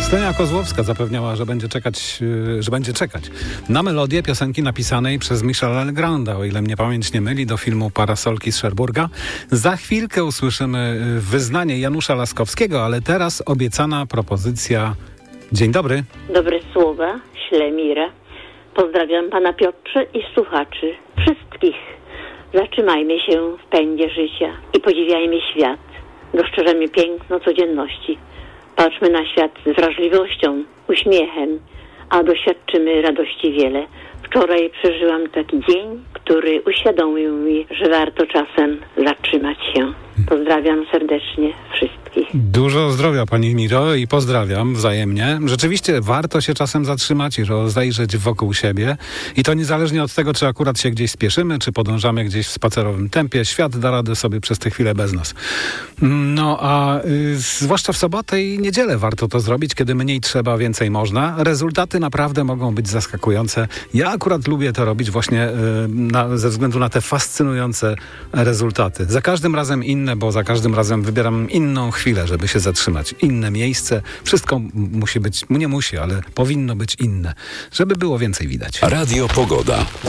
Stenia Kozłowska zapewniała, że będzie czekać na melodię piosenki napisanej przez Michela Legranda, o ile mnie pamięć nie myli, do filmu Parasolki z Cherbourga. Za chwilkę usłyszymy wyznanie Janusza Laskowskiego, ale teraz obiecana propozycja. Dzień dobry. Dobre słowa, Ślemira. Pozdrawiam pana Piotrze i słuchaczy wszystkich. Zatrzymajmy się w pędzie życia i podziwiajmy świat. Dostrzeżemy piękno codzienności. Patrzmy na świat z wrażliwością, uśmiechem, a doświadczymy radości wiele. Wczoraj przeżyłam taki dzień, który uświadomił mi, że warto czasem zatrzymać się. Pozdrawiam serdecznie wszystkich. Dużo zdrowia pani Miro i pozdrawiam wzajemnie. Rzeczywiście warto się czasem zatrzymać i rozejrzeć wokół siebie. I to niezależnie od tego, czy akurat się gdzieś spieszymy, czy podążamy gdzieś w spacerowym tempie. Świat da radę sobie przez tę chwilę bez nas. No a zwłaszcza w sobotę i niedzielę warto to zrobić, kiedy mniej trzeba, więcej można. Rezultaty naprawdę mogą być zaskakujące. Ja akurat lubię to robić właśnie ze względu na te fascynujące rezultaty. Za każdym razem inne, bo za każdym razem wybieram inną chwilę, żeby się zatrzymać. Inne miejsce. Wszystko musi być, nie musi, ale powinno być inne, żeby było więcej widać. Radio Pogoda.